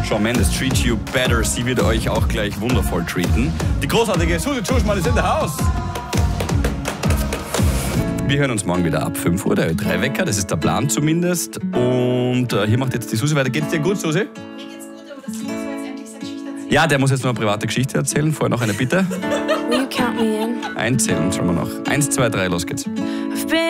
Shawn Mendes, Treat You Better. Sie wird euch auch gleich wundervoll treaten. Die großartige Susi Tschuschmann ist in der Haus. Wir hören uns morgen wieder ab 5 Uhr, der Ö3-Wecker, das ist der Plan zumindest. Und hier macht jetzt die Susi weiter. Geht's dir gut, Susi? Mir geht's gut, aber das muss jetzt endlich seine Geschichte erzählen. Ja, der muss jetzt noch eine private Geschichte erzählen. Vorher noch eine Bitte. Will you count me in? Einzählen, schauen wir noch. 1, 2, 3, los geht's.